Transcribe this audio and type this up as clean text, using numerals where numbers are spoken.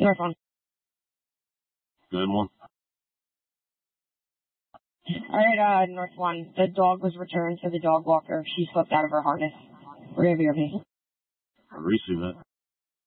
North one. Good one. Alright, North one. The dog was returned to the dog walker. She slipped out of her harness. We're gonna be your patient. I receive it.